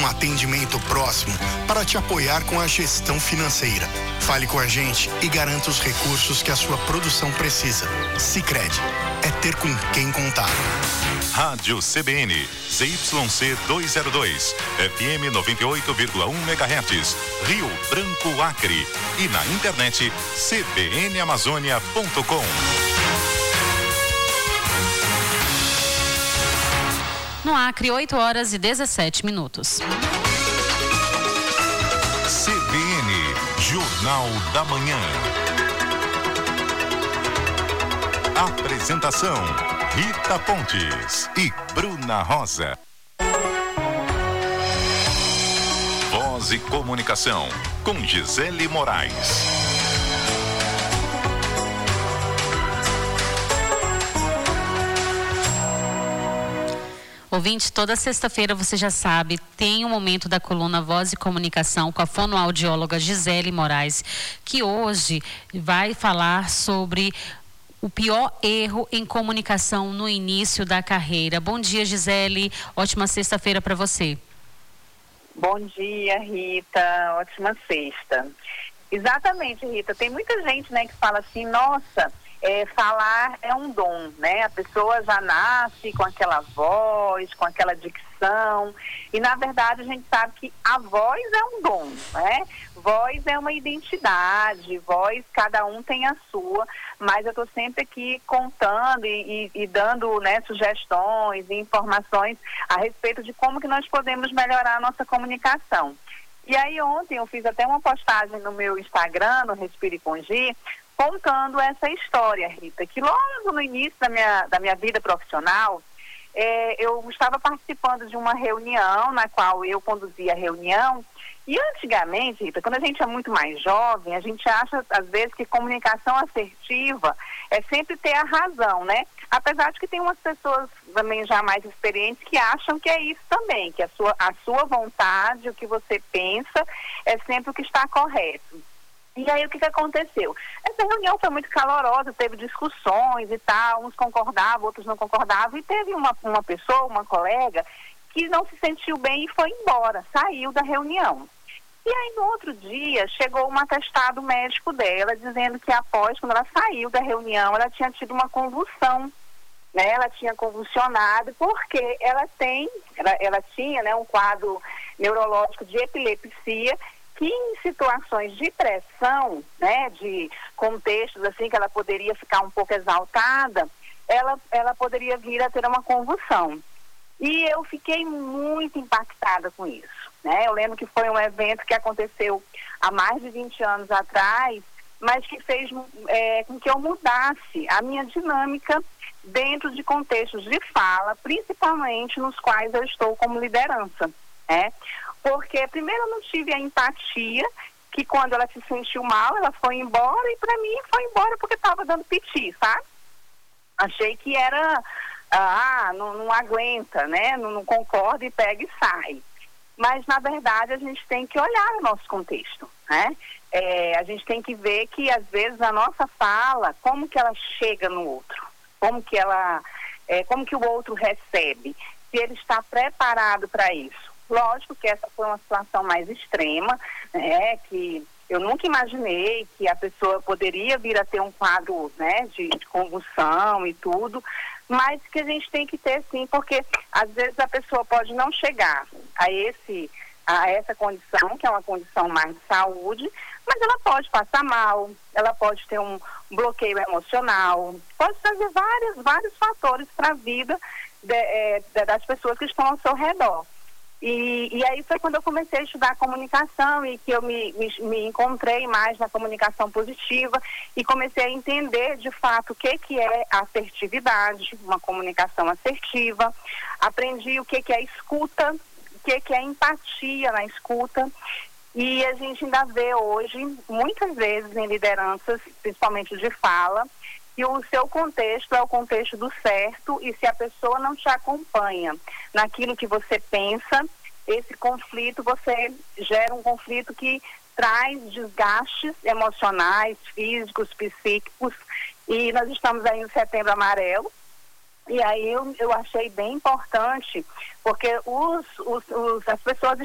um atendimento próximo para te apoiar com a gestão financeira. Fale com a gente e garanta os recursos que a sua produção precisa. Sicredi é ter com quem contar. Rádio CBN, ZYC 202, FM 98,1 MHz, Rio Branco, Acre. E na internet, cbnamazônia.com. No Acre, 8h17. CBN, Jornal da Manhã. Apresentação: Rita Pontes e Bruna Rosa. Voz e Comunicação, com Gisele Moraes. Ouvinte, toda sexta-feira você já sabe, tem um momento da coluna Voz e Comunicação com a fonoaudióloga Gisele Moraes, que hoje vai falar sobre o pior erro em comunicação no início da carreira. Bom dia, Gisele. Ótima sexta-feira para você. Bom dia, Rita. Ótima sexta. Exatamente, Rita. Tem muita gente, né, que fala assim, nossa, falar é um dom, né? A pessoa já nasce com aquela voz, com aquela dicção, e na verdade a gente sabe que a voz é um dom, né? Voz é uma identidade, voz cada um tem a sua, mas eu estou sempre aqui contando e dando, né, sugestões e informações a respeito de como que nós podemos melhorar a nossa comunicação. E aí ontem eu fiz até uma postagem no meu Instagram, no Respire com Gi, contando essa história, Rita, que logo no início da minha vida profissional, eu estava participando de uma reunião na qual eu conduzia a reunião, e antigamente, Rita, quando a gente é muito mais jovem, a gente acha, às vezes, que comunicação assertiva é sempre ter a razão, né? Apesar de que tem umas pessoas também já mais experientes que acham que é isso também, que a sua vontade, o que você pensa, é sempre o que está correto. E aí o que aconteceu? Essa reunião foi muito calorosa, teve discussões e tal, uns concordavam, outros não concordavam, e teve uma pessoa, uma colega, que não se sentiu bem e foi embora, saiu da reunião. E aí no outro dia chegou um atestado médico dela, dizendo que após, quando ela saiu da reunião, ela tinha tido uma convulsão, né? Ela tinha convulsionado porque ela tinha, né, um quadro neurológico de epilepsia, que em situações de pressão, né, de contextos assim que ela poderia ficar um pouco exaltada, ela poderia vir a ter uma convulsão. E eu fiquei muito impactada com isso, né? Eu lembro que foi um evento que aconteceu há mais de 20 anos atrás, mas que fez com que eu mudasse a minha dinâmica dentro de contextos de fala, principalmente nos quais eu estou como liderança, né? Porque primeiro eu não tive a empatia, que quando ela se sentiu mal, ela foi embora, e para mim foi embora porque estava dando piti, sabe? Achei que era, não aguenta, né? Não concorda e pega e sai. Mas na verdade a gente tem que olhar o nosso contexto, né? A gente tem que ver que às vezes a nossa fala, como que ela chega no outro, como que o outro recebe, se ele está preparado para isso. Lógico que essa foi uma situação mais extrema, né, que eu nunca imaginei que a pessoa poderia vir a ter um quadro, né, de convulsão e tudo, mas que a gente tem que ter sim, porque às vezes a pessoa pode não chegar a essa condição, que é uma condição mais de saúde, mas ela pode passar mal, ela pode ter um bloqueio emocional, pode trazer vários fatores para a vida das pessoas que estão ao seu redor. E aí foi quando eu comecei a estudar comunicação e que eu me encontrei mais na comunicação positiva e comecei a entender de fato o que é assertividade, uma comunicação assertiva. Aprendi o que é escuta, o que é empatia na escuta. E a gente ainda vê hoje, muitas vezes em lideranças, principalmente de fala, que o seu contexto é o contexto do certo, e se a pessoa não te acompanha naquilo que você pensa, esse conflito, você gera um conflito que traz desgastes emocionais, físicos, psíquicos, e nós estamos aí no Setembro Amarelo. E aí eu achei bem importante, porque as pessoas